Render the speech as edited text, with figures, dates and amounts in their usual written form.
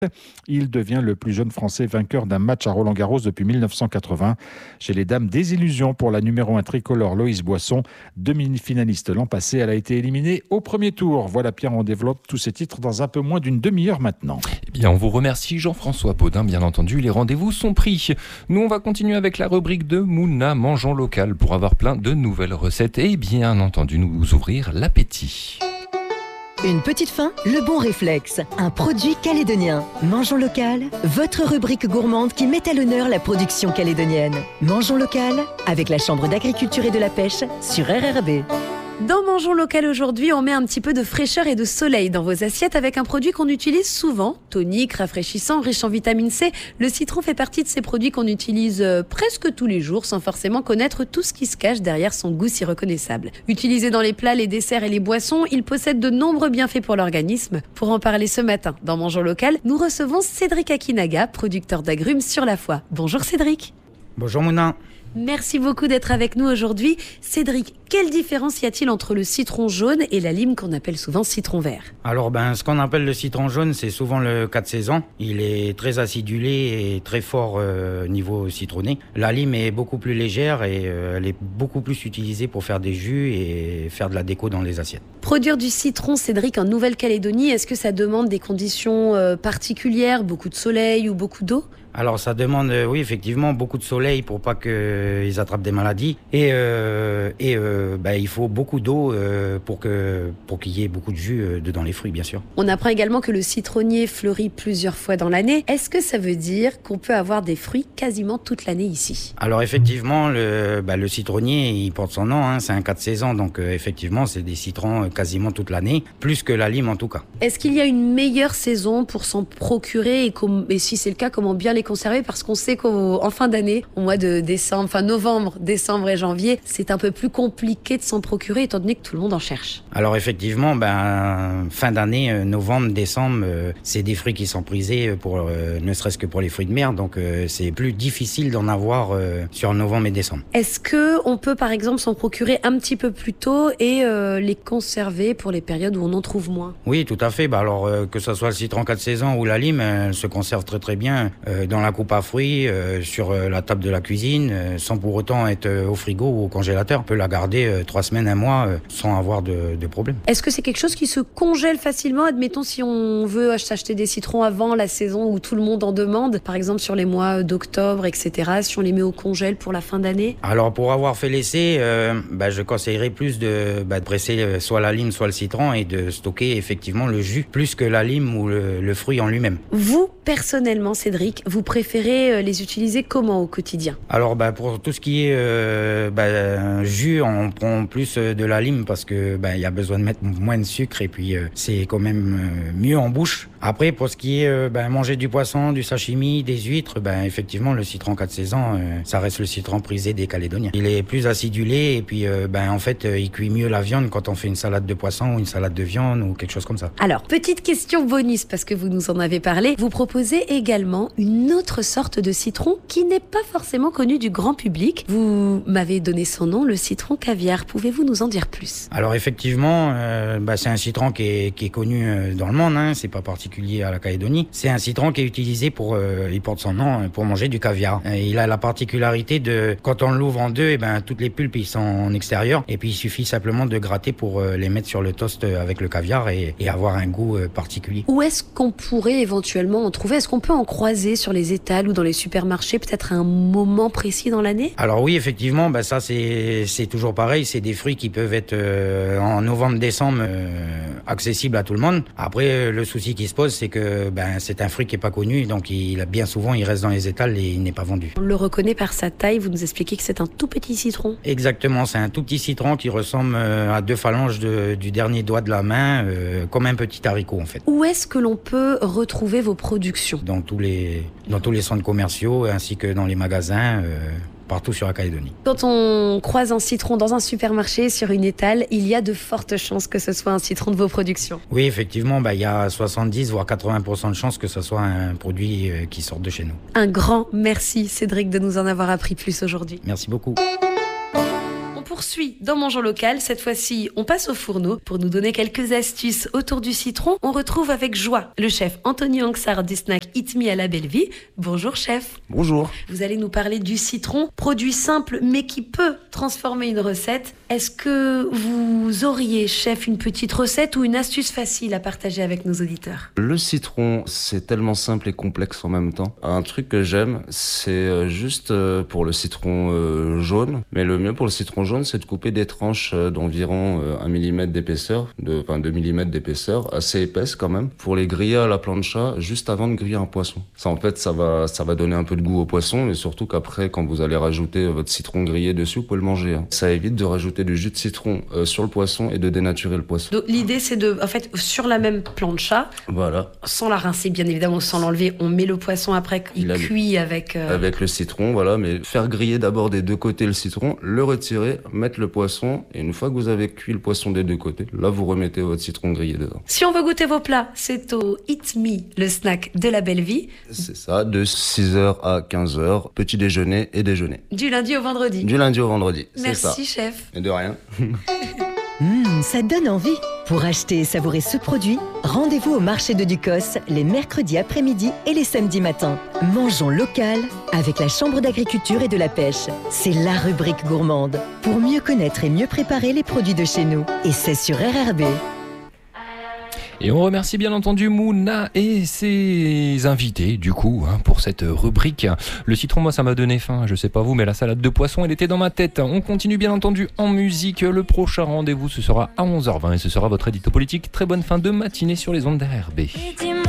Il devient le plus jeune Français vainqueur d'un match à Roland-Garros depuis 1980. Chez les dames, désillusion pour la numéro 1 tricolore Loïse Boisson. Demi-finaliste l'an passé, elle a été éliminée au premier tour. Voilà Pierre, on développe tous ces titres dans un peu moins d'une demi-heure maintenant. Eh bien, on vous remercie Jean-François Baudin, bien entendu, les rendez-vous sont pris. Nous, on va continuer avec la rubrique de Mouna, mangeons local, pour avoir plein de nouvelles recettes et bien entendu nous ouvrir l'appétit. Une petite faim, le bon réflexe. Un produit calédonien. Mangeons local, votre rubrique gourmande qui met à l'honneur la production calédonienne. Mangeons local, avec la Chambre d'agriculture et de la pêche sur RRB. Dans Mangeons local aujourd'hui, on met un petit peu de fraîcheur et de soleil dans vos assiettes avec un produit qu'on utilise souvent. Tonique, rafraîchissant, riche en vitamine C. Le citron fait partie de ces produits qu'on utilise presque tous les jours sans forcément connaître tout ce qui se cache derrière son goût si reconnaissable. Utilisé dans les plats, les desserts et les boissons, il possède de nombreux bienfaits pour l'organisme. Pour en parler ce matin, dans Mangeons local, nous recevons Cédric Akinaga, producteur d'agrumes sur la foi. Bonjour Cédric. Bonjour Mouna. Merci beaucoup d'être avec nous aujourd'hui. Cédric, quelle différence y a-t-il entre le citron jaune et la lime qu'on appelle souvent citron vert ? Alors ce qu'on appelle le citron jaune, c'est souvent le 4 saisons. Il est très acidulé et très fort niveau citronné. La lime est beaucoup plus légère et elle est beaucoup plus utilisée pour faire des jus et faire de la déco dans les assiettes. Produire du citron, Cédric, en Nouvelle-Calédonie, est-ce que ça demande des conditions particulières, beaucoup de soleil ou beaucoup d'eau ? Alors ça demande, oui, effectivement, beaucoup de soleil pour pas qu'ils attrapent des maladies. Et il faut beaucoup d'eau pour qu'il y ait beaucoup de jus dedans les fruits, bien sûr. On apprend également que le citronnier fleurit plusieurs fois dans l'année. Est-ce que ça veut dire qu'on peut avoir des fruits quasiment toute l'année ici ? Alors effectivement, le citronnier, il porte son nom, c'est un 4 saisons. Donc effectivement, c'est des citrons quasiment toute l'année, plus que la lime en tout cas. Est-ce qu'il y a une meilleure saison pour s'en procurer et si c'est le cas, comment bien les conserver, parce qu'on sait qu'en fin d'année, au mois de décembre, enfin novembre, décembre et janvier, c'est un peu plus compliqué de s'en procurer étant donné que tout le monde en cherche. Alors effectivement, fin d'année, novembre, décembre, c'est des fruits qui sont prisés pour ne serait-ce que pour les fruits de mer, donc c'est plus difficile d'en avoir sur novembre et décembre. Est-ce que on peut par exemple s'en procurer un petit peu plus tôt et les conserver pour les périodes où on en trouve moins ? Oui, tout à fait. Alors que ce soit le citron 4 saisons ou la lime, elle se conserve très très bien dans la coupe à fruits, sur la table de la cuisine, sans pour autant être au frigo ou au congélateur. On peut la garder 3 semaines, 1 mois, sans avoir de problème. Est-ce que c'est quelque chose qui se congèle facilement ? Admettons si on veut s'acheter des citrons avant la saison où tout le monde en demande, par exemple sur les mois d'octobre, etc., si on les met au congèle pour la fin d'année ? Alors pour avoir fait l'essai, je conseillerais plus de presser soit la lime, soit le citron et de stocker effectivement le jus, plus que la lime ou le fruit en lui-même. Vous, personnellement, Cédric, vous préférez les utiliser comment au quotidien ? Alors pour tout ce qui est jus, on prend plus de la lime parce que y a besoin de mettre moins de sucre et puis c'est quand même mieux en bouche. Après pour ce qui est manger du poisson, du sashimi, des huîtres, effectivement le citron 4 saisons, ça reste le citron prisé des Calédoniens. Il est plus acidulé et puis en fait il cuit mieux la viande quand on fait une salade de poisson ou une salade de viande ou quelque chose comme ça. Alors petite question bonus parce que vous nous en avez parlé, vous proposez également une autre sorte de citron qui n'est pas forcément connu du grand public. Vous m'avez donné son nom, le citron caviar. Pouvez-vous nous en dire plus ? Alors effectivement, c'est un citron qui est connu dans le monde, c'est pas particulier à la Calédonie. C'est un citron qui est utilisé il porte son nom, pour manger du caviar. Et il a la particularité de, quand on l'ouvre en deux, toutes les pulpes ils sont en extérieur et puis il suffit simplement de gratter pour les mettre sur le toast avec le caviar et avoir un goût particulier. Où est-ce qu'on pourrait éventuellement en trouver ? Est-ce qu'on peut en croiser sur les étals ou dans les supermarchés, peut-être à un moment précis dans l'année ? Alors oui, effectivement, ça c'est toujours pareil, c'est des fruits qui peuvent être en novembre-décembre accessibles à tout le monde. Après, le souci qui se pose, c'est que c'est un fruit qui est pas connu, donc bien souvent il reste dans les étals et il n'est pas vendu. On le reconnaît par sa taille, vous nous expliquez que c'est un tout petit citron. Exactement, c'est un tout petit citron qui ressemble à 2 phalanges du dernier doigt de la main, comme un petit haricot en fait. Où est-ce que l'on peut retrouver vos productions ? Dans tous les centres commerciaux ainsi que dans les magasins. Partout sur la Calédonie. Quand on croise un citron dans un supermarché, sur une étale, il y a de fortes chances que ce soit un citron de vos productions. Oui, effectivement, il y a 70 voire 80% de chances que ce soit un produit qui sorte de chez nous. Un grand merci, Cédric, de nous en avoir appris plus aujourd'hui. Merci beaucoup. poursuit dans Mangeons Local. Cette fois-ci, on passe au fourneau. Pour nous donner quelques astuces autour du citron, on retrouve avec joie le chef Anthony Ansart du snack Eat Me à la Belle Vie. Bonjour chef. Bonjour. Vous allez nous parler du citron, produit simple mais qui peut transformer une recette. Est-ce que vous auriez, chef, une petite recette ou une astuce facile à partager avec nos auditeurs? Le citron, c'est tellement simple et complexe en même temps. Un truc que j'aime, c'est juste pour le citron jaune. Mais le mieux pour le citron jaune, c'est de couper des tranches d'environ 1 mm d'épaisseur, 2 mm d'épaisseur, assez épaisses quand même, pour les griller à la plancha juste avant de griller un poisson. Ça, en fait, ça va donner un peu de goût au poisson, mais surtout qu'après, quand vous allez rajouter votre citron grillé dessus, vous pouvez le manger. Ça évite de rajouter du jus de citron sur le poisson et de dénaturer le poisson. Donc l'idée, c'est de, en fait, sur la même plancha, voilà, sans la rincer bien évidemment, sans l'enlever, on met le poisson après, il cuit avec le citron, voilà, mais faire griller d'abord des deux côtés le citron, le retirer, mettre le poisson, et une fois que vous avez cuit le poisson des deux côtés, là vous remettez votre citron grillé dedans. Si on veut goûter vos plats, c'est au Eat Me, le snack de la Belle Vie. C'est ça, de 6h à 15h, petit déjeuner et déjeuner. Du lundi au vendredi. Du lundi au vendredi, c'est ça. Merci chef. Et de rien. Ça donne envie. Pour acheter et savourer ce produit, rendez-vous au marché de Ducos les mercredis après-midi et les samedis matins. Mangeons local avec la Chambre d'agriculture et de la pêche. C'est la rubrique gourmande pour mieux connaître et mieux préparer les produits de chez nous. Et c'est sur RRB. Et on remercie bien entendu Mouna et ses invités du coup pour cette rubrique. Le citron, moi ça m'a donné faim, je sais pas vous, mais la salade de poisson elle était dans ma tête. On continue bien entendu en musique. Le prochain rendez-vous ce sera à 11h20 et ce sera votre édito politique. Très bonne fin de matinée sur les ondes d'RRB.